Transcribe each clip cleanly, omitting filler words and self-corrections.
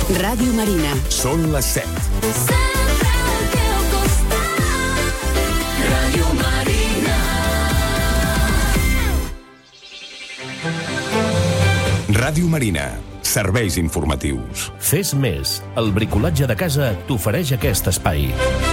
Ràdio Marina. Són les 7. Ràdio Marina. Ràdio Marina. Serveis informatius. Fes més. El bricolatge de casa t'ofereix aquest espai.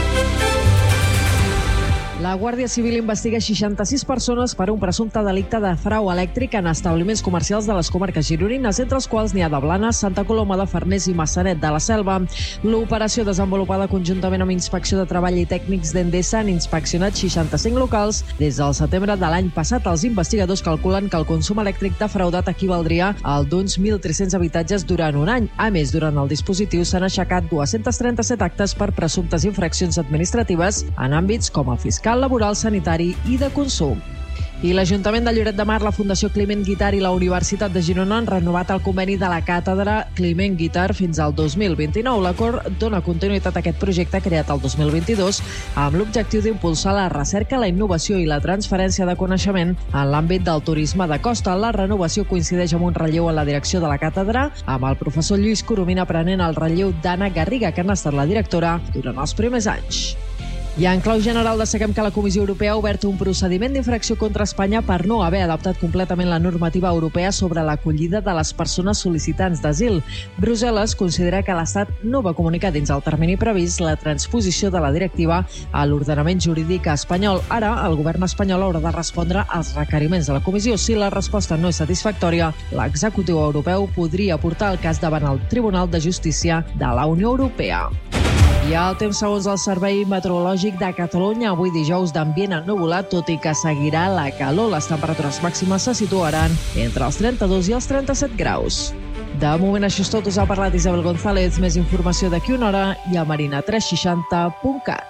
La Guàrdia Civil investiga 66 persones per un presumpte delicte de frau elèctric en establiments comercials de les comarques gironines, entre els quals n'hi ha de Blanes, Santa Coloma de Farners i Maçanet de la Selva. L'operació desenvolupada conjuntament amb Inspecció de Treball i tècnics d'Endesa han inspeccionat 65 locals. Des del setembre de l'any passat, els investigadors calculen que el consum elèctric defraudat equivaldria al d'uns 1.300 habitatges durant un any. A més, durant el dispositiu s'han aixecat 237 actes per presumptes infraccions administratives en àmbits com el fiscal, laboral, sanitari i de consum. I l'Ajuntament de Lloret de Mar, la Fundació Climent Guitar i la Universitat de Girona han renovat el conveni de la càtedra Climent Guitar fins al 2029. L'acord dona continuïtat a aquest projecte creat el 2022 amb l'objectiu d'impulsar la recerca, la innovació i la transferència de coneixement en l'àmbit del turisme de costa. La renovació coincideix amb un relleu en la direcció de la càtedra, amb el professor Lluís Coromina prenent el relleu d'Anna Garriga, que n'ha estat la directora durant els primers anys. I en clau general destaquem que la Comissió Europea ha obert un procediment d'infracció contra Espanya per no haver adaptat completament la normativa europea sobre l'acollida de les persones sol·licitants d'asil. Brussel·les considera que l'Estat no va comunicar dins el termini previst la transposició de la directiva a l'ordenament jurídic espanyol. Ara, el govern espanyol haurà de respondre als requeriments de la Comissió. Si la resposta no és satisfactòria, l'executiu europeu podria portar el cas davant el Tribunal de Justícia de la Unió Europea. I el temps segons el Servei Meteorològic de Catalunya. Avui dijous d'ambient ennuvolat, tot i que seguirà la calor. Les temperatures màximes se situaran entre els 32 i els 37 graus. De moment això és tot. Us ha parlat Isabel González. Més informació d'aquí una hora i a marina360.cat.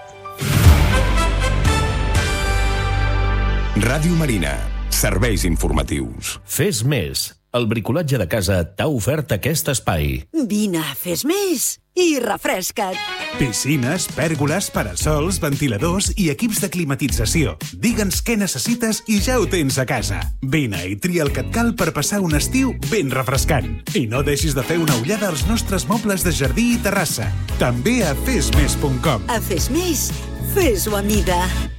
Ràdio Marina. Serveis informatius. Fes més. El bricolatge de casa t'ha ofert aquest espai. Vine, fes més i refresca't. Piscines, pèrgoles, parasols, ventiladors i equips de climatització. Digue'ns què necessites i ja ho tens a casa. Vine i tria el que et cal per passar un estiu ben refrescant. I no deixis de fer una ullada als nostres mobles de jardí i terrassa. També a fesmes.com. A Fes Més, fes-ho a mida.